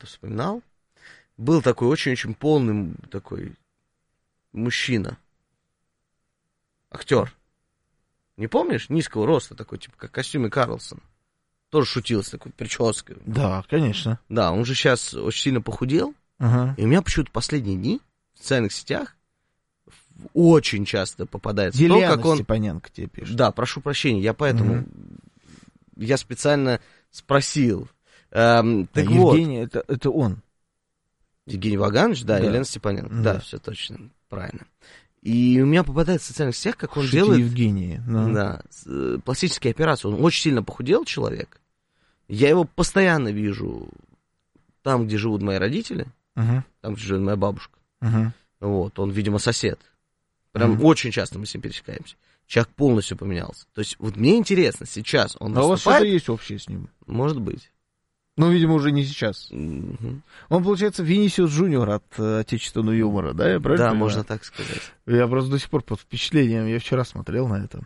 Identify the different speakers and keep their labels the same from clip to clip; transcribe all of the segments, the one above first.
Speaker 1: когда-то вспоминал. Был такой очень-очень полный такой мужчина. Актер. Не помнишь? Низкого роста такой, типа, как в костюме Карлсона. Тоже шутил с такой прической.
Speaker 2: Да, конечно.
Speaker 1: Да, он же сейчас очень сильно похудел.
Speaker 2: Ага.
Speaker 1: И у меня почему-то последние дни в социальных сетях очень часто попадается
Speaker 2: Елена
Speaker 1: то, как он...
Speaker 2: Степаненко тебе пишет.
Speaker 1: Да, прошу прощения, я поэтому... Я специально спросил. Так
Speaker 2: Евгений, вот. Это он.
Speaker 1: Евгений Ваганович, да, Елена Степаненко. Да, все точно, правильно. И у меня попадает в социальных сетях, как он делает...
Speaker 2: Евгений.
Speaker 1: Да, пластические операции. Он очень сильно похудел, человек. Я его постоянно вижу там, где живут мои родители, там, где живет моя бабушка. Вот, он, видимо, сосед. Прям очень часто мы с ним пересекаемся. Человек полностью поменялся. То есть, вот мне интересно, сейчас он
Speaker 2: выступает... А у вас что-то есть общее с ним?
Speaker 1: Может быть.
Speaker 2: Ну, видимо, уже не сейчас. Он, получается, Винисиус Джуниор от отечественного юмора, да? Я правильно понимаю?
Speaker 1: можно так сказать.
Speaker 2: Я просто до сих пор под впечатлением. Я вчера смотрел на это.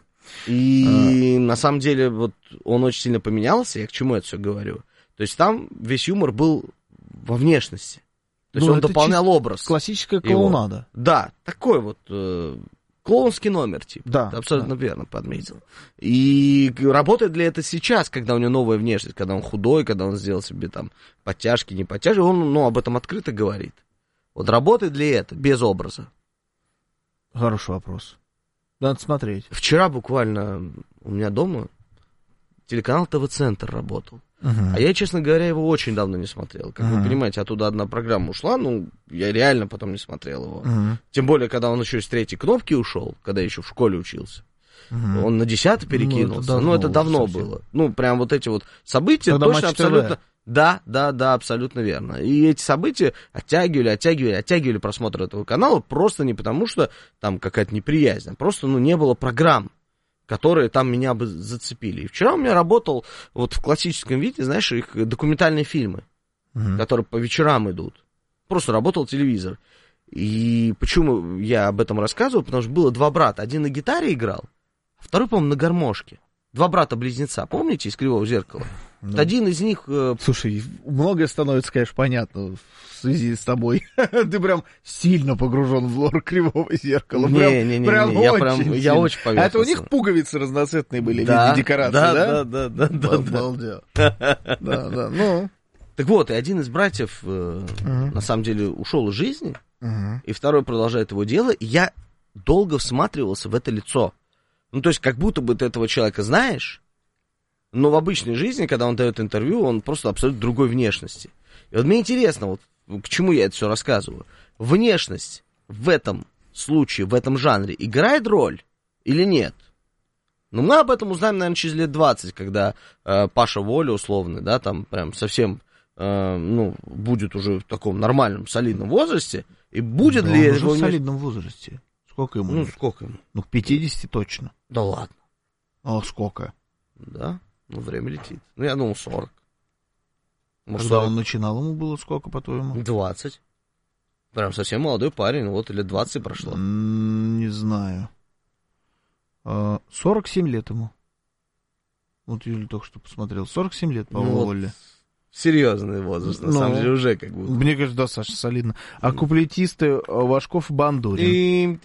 Speaker 1: И на самом деле, вот он очень сильно поменялся. Я к чему это все говорю? То есть, там весь юмор был во внешности. То есть, он дополнял образ.
Speaker 2: Классическая клоунада.
Speaker 1: Его. Да, такой вот клоунский номер, типа.
Speaker 2: Да.
Speaker 1: Ты абсолютно верно подметил. И работает ли это сейчас, когда у него новая внешность, когда он худой, когда он сделал себе там подтяжки, не подтяжки, он, об этом открыто говорит. Вот работает ли это без образа?
Speaker 2: Хороший вопрос. Надо смотреть.
Speaker 1: Вчера буквально у меня дома телеканал ТВ-центр работал. А я, честно говоря, его очень давно не смотрел. Как вы понимаете, оттуда одна программа ушла, я реально потом не смотрел его. Тем более, когда он еще из 3-й кнопки ушел, когда я еще в школе учился. Он на 10-й перекинулся. Это давно было. Прям вот эти вот события
Speaker 2: тогда
Speaker 1: точно абсолютно... Да, абсолютно верно. И эти события оттягивали просмотр этого канала просто не потому, что там какая-то неприязнь, а просто, не было программ, которые там меня бы зацепили. И вчера у меня работал вот в классическом виде, знаешь, их документальные фильмы, которые по вечерам идут. Просто работал телевизор. И почему я об этом рассказываю? Потому что было 2 брата. Один на гитаре играл, а второй, по-моему, на гармошке. 2 брата-близнеца, помните, из «Кривого зеркала»? Вот один из них...
Speaker 2: Слушай, многое становится, конечно, понятно в связи с тобой. Ты прям сильно погружен в лор «Кривого зеркала».
Speaker 1: Я очень поверхностно.
Speaker 2: А это у них пуговицы разноцветные были в виде декорации, да?
Speaker 1: Да.
Speaker 2: Обалдел. Да.
Speaker 1: Так вот, и один из братьев, на самом деле, ушел из жизни, и второй продолжает его дело, и я долго всматривался в это лицо. То есть, как будто бы ты этого человека знаешь, но в обычной жизни, когда он дает интервью, он просто абсолютно другой внешности. И вот мне интересно, вот к чему я это все рассказываю. Внешность в этом случае, в этом жанре играет роль или нет? Мы об этом узнаем, наверное, через лет 20, когда Паша Воля, условный, да, там прям совсем, будет уже в таком нормальном, солидном возрасте, и будет ли...
Speaker 2: Он уже в солидном возрасте. Сколько ему?
Speaker 1: Сколько ему?
Speaker 2: К 50 точно.
Speaker 1: Да ладно.
Speaker 2: А сколько?
Speaker 1: Да, время летит. Я думал, 40.
Speaker 2: Может, когда 40... он начинал, ему было сколько, по-твоему?
Speaker 1: 20. Прям совсем молодой парень, вот лет 20 прошло.
Speaker 2: Не знаю. 47 лет ему. Вот Юля только что посмотрел. 47 лет, по-моему, Воле.
Speaker 1: Серьезный возраст, на самом деле, уже как бы.
Speaker 2: Мне кажется, да, Саша, солидно. А куплетисты Вашков и Бандурин.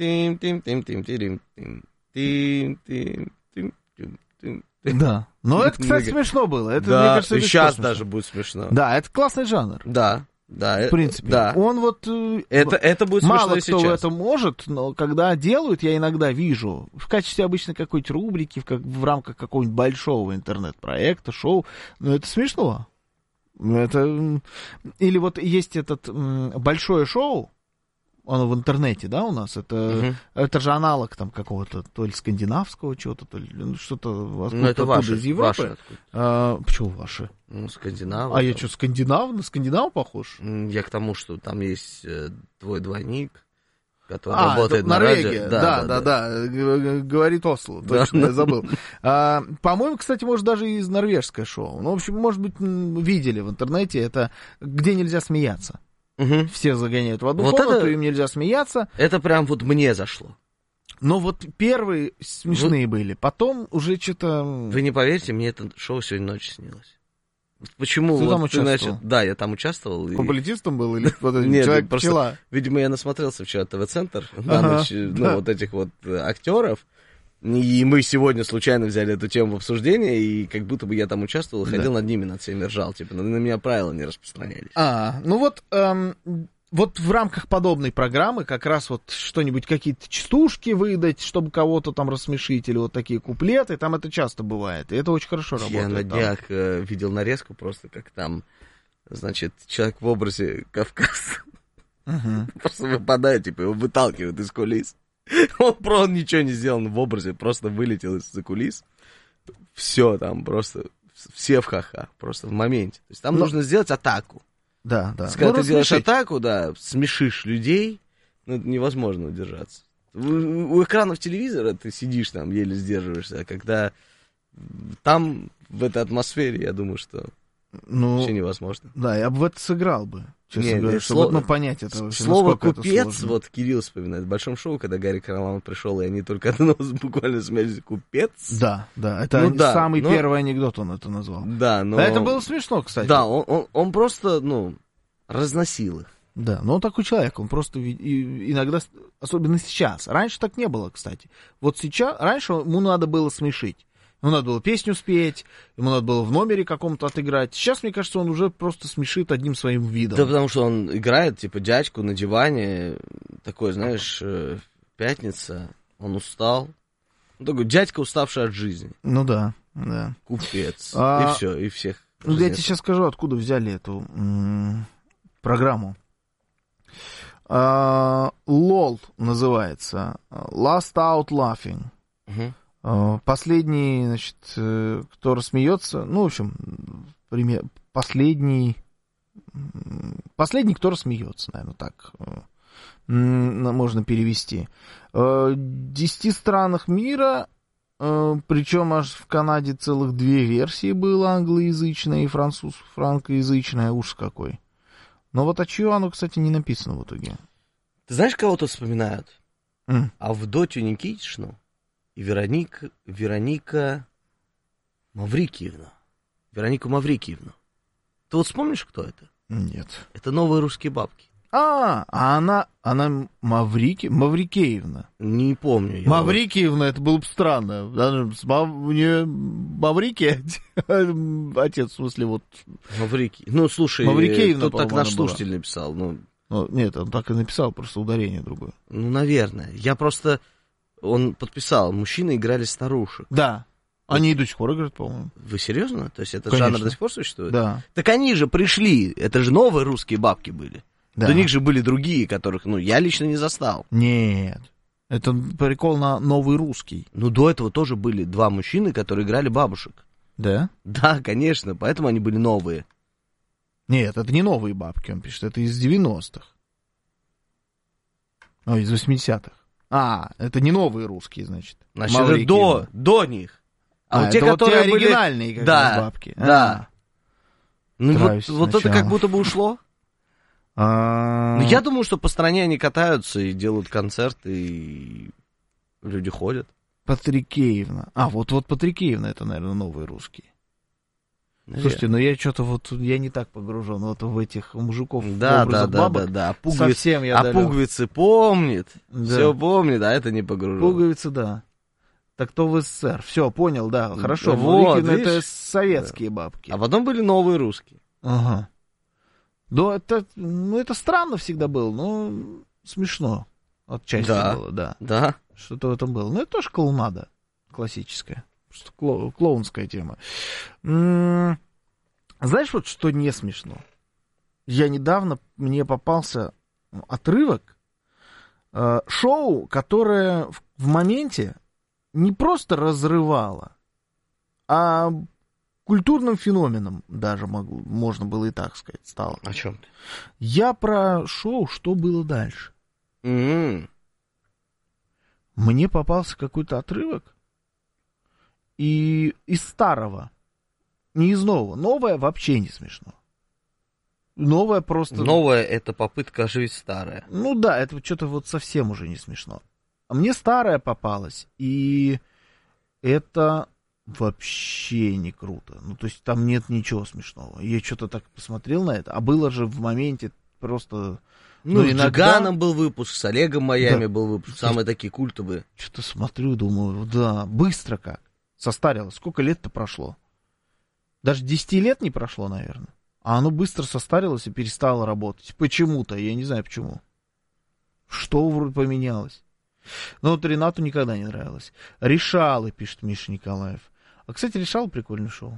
Speaker 2: Да. Но это, кстати, смешно было. Это,
Speaker 1: да,
Speaker 2: мне кажется,
Speaker 1: и сейчас даже будет смешно.
Speaker 2: Да, это классный жанр.
Speaker 1: Да.
Speaker 2: В принципе.
Speaker 1: Да.
Speaker 2: Он вот...
Speaker 1: Это будет смешно
Speaker 2: мало
Speaker 1: и
Speaker 2: кто
Speaker 1: сейчас.
Speaker 2: это может, но когда делают, я иногда вижу, в качестве обычно какой-то рубрики, в рамках какого-нибудь большого интернет-проекта, шоу, но это смешно. Это... Или вот есть этот большое шоу, оно в интернете, да, у нас, это же аналог там какого-то, то ли скандинавского чего-то, то ли что-то
Speaker 1: это ваше,
Speaker 2: из Европы. Почему ваши?
Speaker 1: Скандинавы.
Speaker 2: А я что, на Скандинава похож?
Speaker 1: Я к тому, что там есть твой двойник, который работает на
Speaker 2: Норвегия.
Speaker 1: радио.
Speaker 2: Да, говорит Осло, точно, я забыл. По-моему, кстати, может, даже из норвежское шоу. В общем, может быть, видели в интернете, это «Где нельзя смеяться». Все загоняют в одну комнату, им нельзя смеяться.
Speaker 1: Это прям вот мне зашло.
Speaker 2: Но вот первые смешные были, потом уже что-то...
Speaker 1: Вы не поверите, мне это шоу сегодня ночью снилось. Почему?
Speaker 2: Ты там
Speaker 1: вот ты
Speaker 2: участвовал?
Speaker 1: Да, я там участвовал.
Speaker 2: Публицистом был или
Speaker 1: Нет,
Speaker 2: человек-пчела?
Speaker 1: Видимо, я насмотрелся вчера ТВ-центр на ночь, вот этих вот актеров. И мы сегодня случайно взяли эту тему в обсуждение, и как будто бы я там участвовал, ходил над ними, над всеми ржал, типа, на меня правила не распространялись.
Speaker 2: Ну вот в рамках подобной программы как раз вот что-нибудь, какие-то частушки выдать, чтобы кого-то там рассмешить, или вот такие куплеты, там это часто бывает, и это очень хорошо работает.
Speaker 1: Я на днях видел нарезку просто, как там, значит, человек в образе Кавказа просто выпадает, типа, его выталкивают из кулис. Он ничего не сделал в образе, просто вылетел из-за кулис. Все там просто, все в ха-ха, просто в моменте. То есть там нужно сделать атаку.
Speaker 2: Да.
Speaker 1: Когда ты делаешь атаку, да, смешишь людей, это невозможно удержаться. У экранов телевизора ты сидишь там, еле сдерживаешься, а когда там, в этой атмосфере, я думаю, что вообще невозможно.
Speaker 2: Да, я бы в это сыграл бы, честно говоря, чтобы понять это вообще.
Speaker 1: Слово «купец», вот Кирилл вспоминает, в большом шоу, когда Гарик Харламов пришел, и они только одного буквально смеялись, «купец».
Speaker 2: Да, это самый первый анекдот он это назвал.
Speaker 1: Да, но...
Speaker 2: это было смешно, кстати.
Speaker 1: Да, он просто, разносил их.
Speaker 2: Да, но он такой человек, он просто иногда, особенно сейчас. Раньше так не было, кстати. Вот сейчас, раньше ему надо было смешить. Ему надо было песню спеть, ему надо было в номере каком-то отыграть. Сейчас, мне кажется, он уже просто смешит одним своим видом.
Speaker 1: Да, потому что он играет, типа, дядьку на диване, такой, знаешь, пятница, он устал. Он такой дядька, уставший от жизни.
Speaker 2: Ну да.
Speaker 1: Купец. И все, и всех.
Speaker 2: Ну, я тебе сейчас скажу, откуда взяли эту программу. LOL называется. Last Out Laughing. Последний, значит, кто рассмеется, в общем, последний, кто рассмеется, наверное, так можно перевести. В 10 странах мира, причем аж в Канаде целых 2 версии было, англоязычная и франкоязычная, ужас какой. Но вот чье оно, кстати, не написано в итоге.
Speaker 1: Ты знаешь, кого-то вспоминают? Авдотью Никитичну и Вероника Маврикиевна. Веронику Маврикиевну. Ты вот вспомнишь, кто это?
Speaker 2: Нет.
Speaker 1: Это новые русские бабки.
Speaker 2: Она Маврикеевна.
Speaker 1: Не помню.
Speaker 2: Маврикиевна, это было бы странно. Маврикия, отец, в смысле, вот.
Speaker 1: Маврики. Слушай,
Speaker 2: Маврикеевна,
Speaker 1: кто так наш слушатель написал?
Speaker 2: Нет, он так и написал, просто ударение другое.
Speaker 1: Наверное. Он подписал, мужчины играли старушек.
Speaker 2: Да. Они и до сих пор играют, по-моему.
Speaker 1: Вы серьезно? То есть этот
Speaker 2: Конечно.
Speaker 1: жанр до сих пор существует?
Speaker 2: Да.
Speaker 1: Так они же пришли, это же новые русские бабки были.
Speaker 2: Да.
Speaker 1: До них же были другие, которых, я лично не застал.
Speaker 2: Нет. Это прикол на новый русский.
Speaker 1: До этого тоже были 2 мужчины, которые играли бабушек.
Speaker 2: Да?
Speaker 1: Да, конечно, поэтому они были новые.
Speaker 2: Нет, это не новые бабки, он пишет, это из 90-х. Из 80-х. Это не новые русские, значит.
Speaker 1: Значит, это до них.
Speaker 2: Вот те, которые те оригинальные
Speaker 1: были...
Speaker 2: бабки.
Speaker 1: Да. Вот это как будто бы ушло. Я думаю, что по стране они катаются и делают концерты, и люди ходят.
Speaker 2: Патрикеевна. Вот Патрикеевна, это, наверное, новые русские. Слушайте, я что-то я не так погружен в этих мужиков.
Speaker 1: Да.
Speaker 2: Совсем я далек.
Speaker 1: Пуговицы помнит, все помнит, а это не погружен.
Speaker 2: Пуговицы, да. Так кто в СССР? Все, понял, да, хорошо. Это советские бабки.
Speaker 1: А потом были новые русские.
Speaker 2: Ага. Да, это странно всегда было, но смешно. Отчасти было, да.
Speaker 1: Да.
Speaker 2: Что-то в этом было. Это тоже клоунада классическая. Клоунская тема. Знаешь, вот что не смешно? Мне попался отрывок шоу, которое в моменте не просто разрывало, а культурным феноменом даже можно было и так сказать стало.
Speaker 1: О чем ты?
Speaker 2: Я про шоу «Что было дальше». Мне попался какой-то отрывок и из старого, не из нового. Новое вообще не смешно. Новое просто...
Speaker 1: Новое — это попытка оживить старое.
Speaker 2: Да, это что-то совсем уже не смешно. А мне старое попалось, и это вообще не круто. Ну, то есть там нет ничего смешного. Я что-то так посмотрел на это, а было же в моменте просто...
Speaker 1: Ну, с
Speaker 2: иногда...
Speaker 1: Джиганом был выпуск, с Олегом Майами был выпуск, самые такие культовые.
Speaker 2: Что-то смотрю, думаю, да, быстро как. Состарилось. Сколько лет-то прошло? Даже 10 лет не прошло, наверное. А оно быстро состарилось и перестало работать. Почему-то, я не знаю почему. Что вроде поменялось? Но вот Ренату никогда не нравилось. Решалы, пишет Миша Николаев. А, кстати, Решалы прикольное шоу.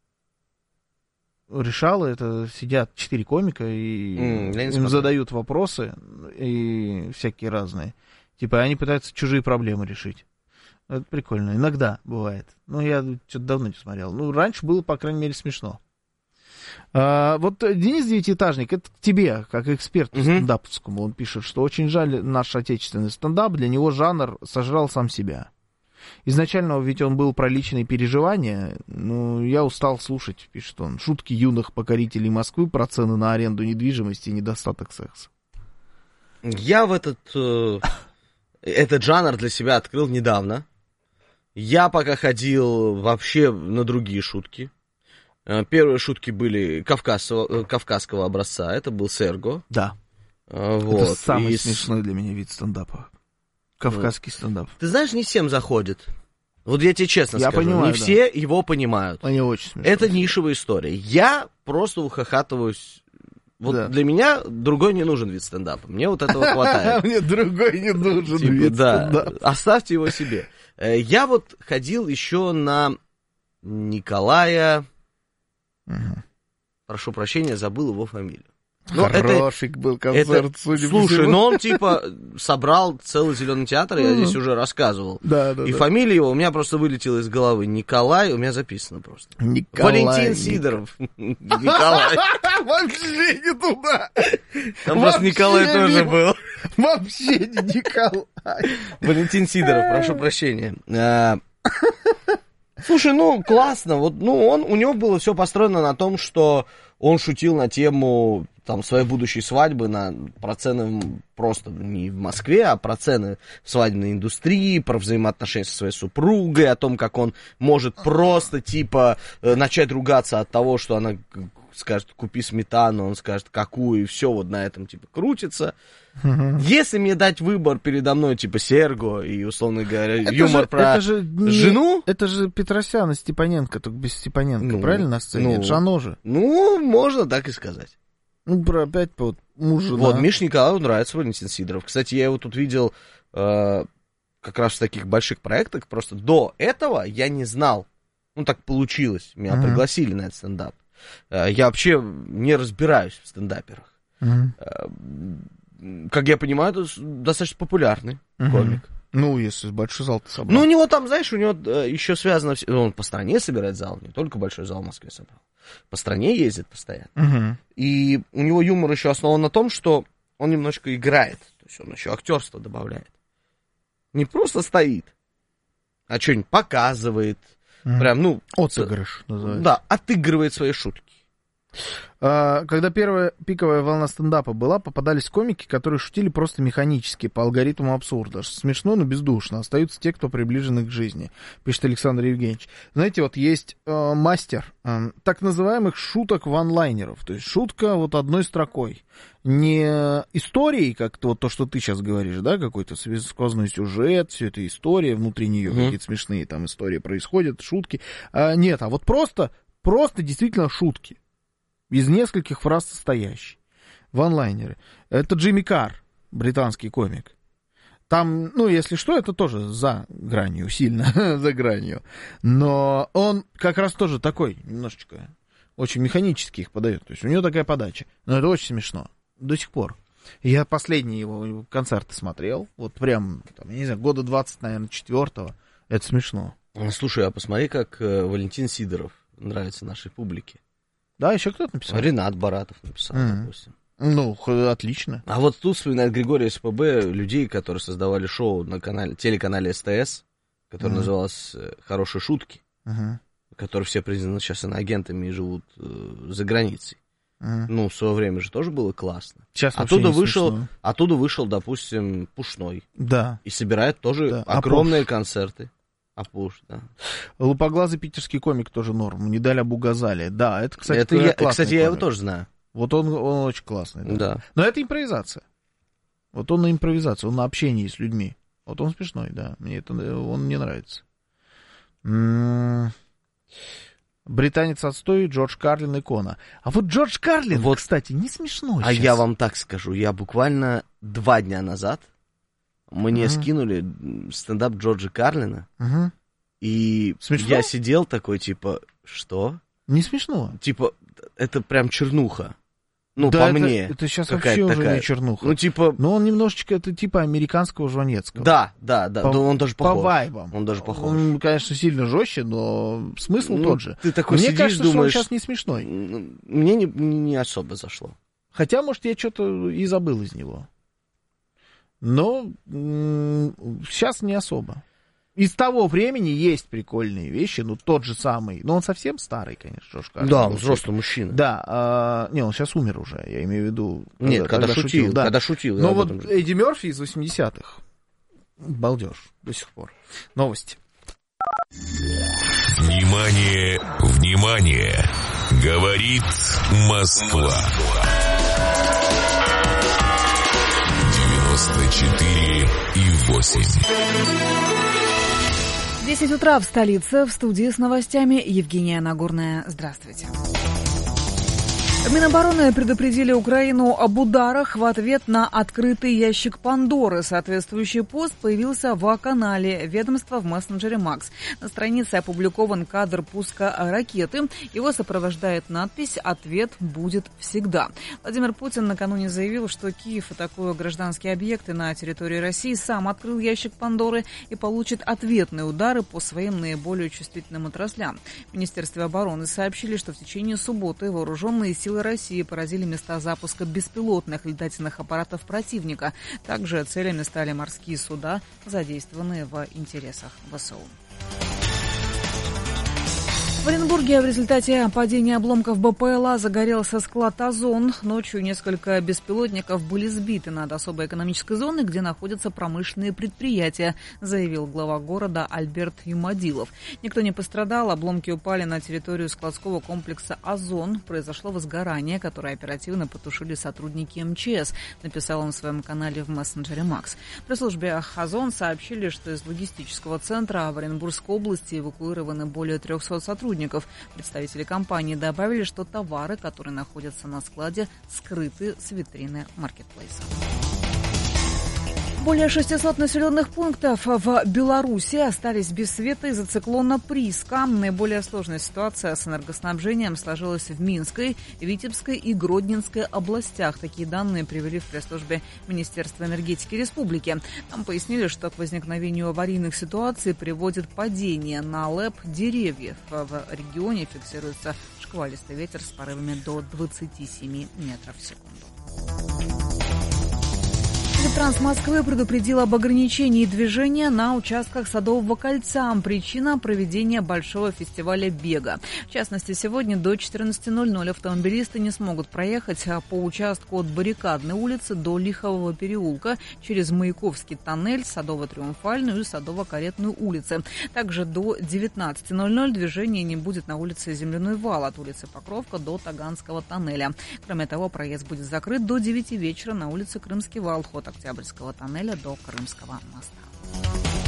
Speaker 2: Решалы, это сидят 4 комика и им задают вопросы и всякие разные. Типа они пытаются чужие проблемы решить. Это прикольно. Иногда бывает. Но я что-то давно не смотрел. Ну, раньше было, по крайней мере, смешно. Вот Денис Девятиэтажник, это к тебе, как эксперту стендаповскому. Он пишет, что очень жаль наш отечественный стендап. Для него жанр сожрал сам себя. Изначально ведь он был про личные переживания, но я устал слушать, пишет он, шутки юных покорителей Москвы про цены на аренду недвижимости и недостаток секса.
Speaker 1: Я в этот жанр для себя открыл недавно. Я пока ходил вообще на другие шутки. Первые шутки были кавказского образца, это был Серго.
Speaker 2: Да,
Speaker 1: вот.
Speaker 2: Это самый смешной для меня вид стендапа. Кавказский стендап.
Speaker 1: Ты знаешь, не всем заходит. Вот я тебе честно скажу,
Speaker 2: понимаю,
Speaker 1: не все его понимают.
Speaker 2: Они очень смешные.
Speaker 1: Это нишевая история. Я просто ухахатываюсь. Вот для меня другой не нужен вид стендапа. Мне вот этого хватает.
Speaker 2: Мне другой не нужен вид стендапа.
Speaker 1: Оставьте его себе. Я вот ходил еще на Николая... Прошу прощения, забыл его фамилию.
Speaker 2: Хороший был концерт, судя по всему.
Speaker 1: Слушай, ну он типа собрал целый Зеленый театр, я здесь уже рассказывал.
Speaker 2: Да.
Speaker 1: И фамилия его у меня просто вылетела из головы. Николай, у меня записано просто. Валентин Сидоров. Николай.
Speaker 2: Вообще не туда.
Speaker 1: Там просто Николай тоже был.
Speaker 2: Вообще не Николай.
Speaker 1: Валентин Сидоров, прошу прощения. Слушай, ну, классно. Вот, ну, у него было все построено на том, что он шутил на тему там, своей будущей свадьбы, про цены просто не в Москве, а про цены в свадебной индустрии, про взаимоотношения со своей супругой, о том, как он может просто, типа, начать ругаться от того, что она скажет, купи сметану, он скажет, какую, и все вот на этом, типа, крутится. Если мне дать выбор передо мной, типа, Серго и, условно говоря, юмор про жену...
Speaker 2: Это же Петросян и Степаненко, только без Степаненко, правильно, на сцене? Это же оно же.
Speaker 1: Ну, можно так и сказать.
Speaker 2: Ну, про опять вот муж-жена.
Speaker 1: Вот, Мише Николаеву нравится Валентин Сидоров. Кстати, я его тут видел как раз в таких больших проектах. Просто до этого я не знал. Ну, так получилось. Меня пригласили на этот стендап. Я вообще не разбираюсь в стендаперах. Как я понимаю, это достаточно популярный комик.
Speaker 2: Ну, если большой зал-то собрал.
Speaker 1: Ну, у него там, знаешь, у него еще связано... Он по стране собирает зал, не только большой зал в Москве собрал. По стране ездит постоянно. И у него юмор еще основан на том, что он немножко играет. То есть он еще актерство добавляет. Не просто стоит, а что-нибудь показывает. Прям, ну...
Speaker 2: Отыгрыш называется.
Speaker 1: Да, отыгрывает свои шутки.
Speaker 2: Когда первая пиковая волна стендапа была, попадались комики, которые шутили просто механически, по алгоритму абсурда. Смешно, но бездушно. Остаются те, кто приближены к жизни, пишет Александр Евгеньевич. Знаете, вот есть мастер так называемых шуток-ванлайнеров. То есть шутка вот одной строкой. Не историей, как вот то, что ты сейчас говоришь, да, какой-то сквозной сюжет, все это история, внутри нее какие-то смешные там истории происходят, шутки. Нет, а вот просто действительно шутки. Из нескольких фраз состоящий. Ванлайнеры. Это Джимми Карр, британский комик. Там, ну, если что, это тоже за гранью, сильно за гранью. Но он как раз тоже такой, немножечко, очень механически их подает. То есть у него такая подача. Но это очень смешно. До сих пор. Я последние его концерты смотрел. Вот прям, там, я не знаю, года 20, наверное, 4-го. Это смешно.
Speaker 1: Слушай, а посмотри, как Валентин Сидоров нравится нашей публике.
Speaker 2: Да, еще кто-то написал.
Speaker 1: Ренат Баратов написал, допустим.
Speaker 2: Ну, отлично.
Speaker 1: А вот тут вспоминает Григорий СПБ людей, которые создавали шоу на телеканале СТС, которое называлось «Хорошие шутки», которые все признаны сейчас иноагентами и живут за границей. Ну, в свое время же тоже было классно.
Speaker 2: Сейчас
Speaker 1: оттуда вышел, допустим, Пушной.
Speaker 2: Да.
Speaker 1: И собирает тоже огромные концерты. Апуш, да.
Speaker 2: Лупоглазый питерский комик тоже норм. Недаль Абу-Газали. Да, это, кстати,
Speaker 1: кстати, я его тоже знаю.
Speaker 2: Вот он очень классный. Да. Но это импровизация. Вот он на импровизации, он на общении с людьми. Вот он смешной, да. Он мне нравится. Британец отстой, Джордж Карлин икона. А вот Джордж Карлин, вот, кстати, не смешной.
Speaker 1: А сейчас. Я вам так скажу, я буквально 2 дня назад мне скинули стендап Джорджа Карлина, и смешно? Я сидел такой, типа, что?
Speaker 2: Не смешно.
Speaker 1: Типа, это прям чернуха. Ну,
Speaker 2: да,
Speaker 1: по мне.
Speaker 2: Это сейчас вообще уже не чернуха.
Speaker 1: Ну, типа...
Speaker 2: Но он немножечко, это типа американского Жванецкого.
Speaker 1: Да, он даже похож.
Speaker 2: По вайбам.
Speaker 1: Он даже похож.
Speaker 2: Он, конечно, сильно жестче, но смысл тот же.
Speaker 1: Ты такой
Speaker 2: мне
Speaker 1: сидишь,
Speaker 2: кажется,
Speaker 1: думаешь...
Speaker 2: что он сейчас не смешной.
Speaker 1: Мне не особо зашло.
Speaker 2: Хотя, может, я что-то и забыл из него. Но сейчас не особо. Из того времени есть прикольные вещи, ну, тот же самый, но он совсем старый, конечно, Джордж Карлин.
Speaker 1: Да, он взрослый мужчина.
Speaker 2: Да, не, он сейчас умер уже, я имею в виду...
Speaker 1: Нет, когда шутил, да. Когда шутил.
Speaker 2: Но вот Эдди Мерфи из 80-х, балдеж до сих пор. Новости.
Speaker 3: Внимание, внимание, говорит Москва. 94,8.
Speaker 4: 10 утра в столице. В студии с новостями Евгения Нагорная. Здравствуйте. В Минобороны предупредили Украину об ударах в ответ на открытый ящик Пандоры. Соответствующий пост появился в канале ведомства в мессенджере Макс. На странице опубликован кадр пуска ракеты. Его сопровождает надпись «Ответ будет всегда». Владимир Путин накануне заявил, что Киев, атакуя гражданские объекты на территории России, сам открыл ящик Пандоры и получит ответные удары по своим наиболее чувствительным отраслям. В Министерстве обороны сообщили, что в течение субботы вооруженные силы России поразили места запуска беспилотных летательных аппаратов противника. Также целями стали морские суда, задействованные в интересах ВСУ. В Оренбурге в результате падения обломков БПЛА загорелся склад «Озон». Ночью несколько беспилотников были сбиты над особой экономической зоной, где находятся промышленные предприятия, заявил глава города Альберт Юмадилов. Никто не пострадал, обломки упали на территорию складского комплекса «Озон». Произошло возгорание, которое оперативно потушили сотрудники МЧС, написал он в своем канале в мессенджере Макс. В пресс-службе «Озон» сообщили, что из логистического центра в Оренбургской области эвакуированы более 300 сотрудников. Представители компании добавили, что товары, которые находятся на складе, скрыты с витрины маркетплейса. Более 600 населенных пунктов в Беларуси остались без света из-за циклона Приска. Наиболее сложная ситуация с энергоснабжением сложилась в Минской, Витебской и Гродненской областях. Такие данные привели в пресс-службе Министерства энергетики республики. Там пояснили, что к возникновению аварийных ситуаций приводит падение на ЛЭП деревьев. В регионе фиксируется шквалистый ветер с порывами до 27 метров в секунду. Транс Москвы предупредил об ограничении движения на участках Садового кольца. Причина – проведения большого фестиваля бега. В частности, сегодня до 14:00 автомобилисты не смогут проехать по участку от Баррикадной улицы до Лихового переулка через Маяковский тоннель, Садово-Триумфальную и Садово-Каретную улицы. Также до 19:00 движения не будет на улице Земляной вал от улицы Покровка до Таганского тоннеля. Кроме того, проезд будет закрыт до 9 вечера на улице Крымский вал, ход Октябрьского тоннеля до Крымского моста.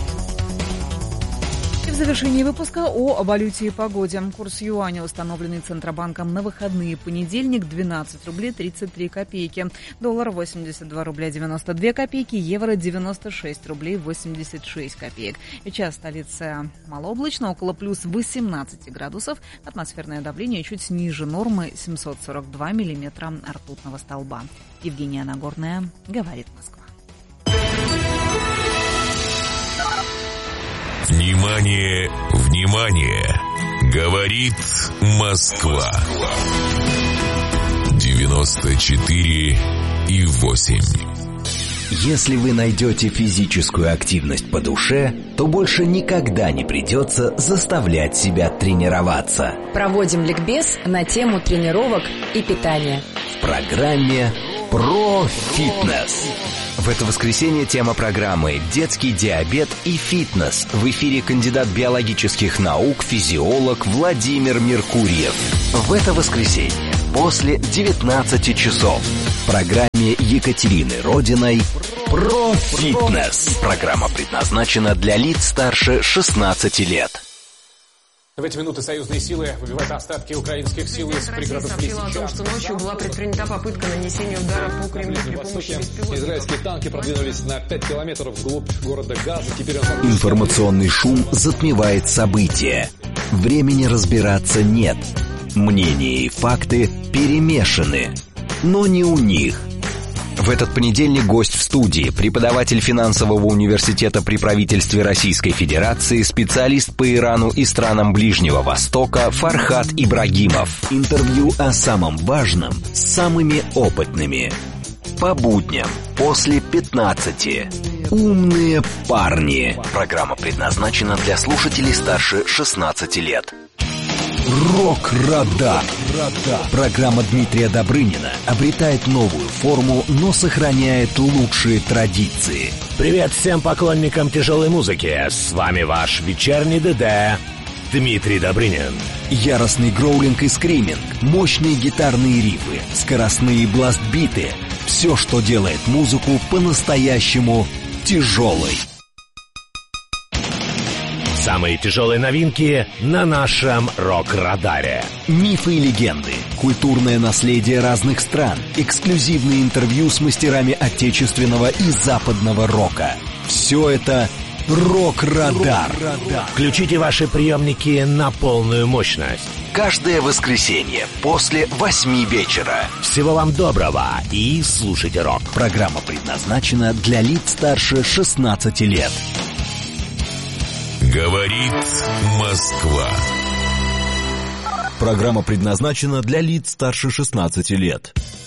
Speaker 4: И в завершении выпуска о валюте и погоде. Курс юаня, установленный Центробанком на выходные, понедельник, 12 рублей 33 копейки. Доллар 82 рубля 92 копейки, евро 96 рублей 86 копеек. Сейчас столица малооблачно, около плюс 18 градусов. Атмосферное давление чуть ниже нормы, 742 миллиметра ртутного столба. Евгения Нагорная, говорит Москва.
Speaker 3: Внимание, внимание! Говорит Москва. 94,8.
Speaker 5: Если вы найдете физическую активность по душе, то больше никогда не придется заставлять себя тренироваться.
Speaker 6: Проводим ликбез на тему тренировок и питания.
Speaker 5: В программе Про фитнес. В это воскресенье тема программы «Детский диабет и фитнес». В эфире кандидат биологических наук, физиолог Владимир Меркурьев. В это воскресенье после 19 часов в программе Екатерины Родиной «Про фитнес». Программа предназначена для лиц старше 16 лет.
Speaker 6: В эти минуты союзные силы выбивают остатки украинских сил из пригородов
Speaker 7: сообщила о том, что ночью была предпринята попытка нанесения удара по Кремлю при помощи беспилотников.
Speaker 6: Израильские танки продвинулись на 5 километров вглубь города Газа. Теперь
Speaker 5: Информационный шум затмевает события. Времени разбираться нет. Мнения и факты перемешаны. Но не у них. В этот понедельник гость в студии, преподаватель финансового университета при правительстве Российской Федерации, специалист по Ирану и странам Ближнего Востока Фархат Ибрагимов. Интервью о самом важном с самыми опытными. По будням после 15. Умные парни. Программа предназначена для слушателей старше 16 лет. Рок-радар. Программа Дмитрия Добрынина обретает новую форму, но сохраняет лучшие традиции.
Speaker 8: Привет всем поклонникам тяжелой музыки. С вами ваш вечерний ДД Дмитрий Добрынин.
Speaker 5: Яростный гроулинг и скриминг, мощные гитарные рифы, скоростные бластбиты. Все, что делает музыку по-настоящему тяжелой.
Speaker 8: Самые тяжелые новинки на нашем рок-радаре.
Speaker 5: Мифы и легенды, культурное наследие разных стран, эксклюзивные интервью с мастерами отечественного и западного рока. Все это рок-радар.
Speaker 8: Включите ваши приемники на полную мощность.
Speaker 5: Каждое воскресенье после 8 вечера.
Speaker 8: Всего вам доброго и слушайте рок.
Speaker 5: Программа предназначена для лиц старше 16 лет.
Speaker 3: Говорит Москва.
Speaker 9: Программа предназначена для лиц старше 16 лет.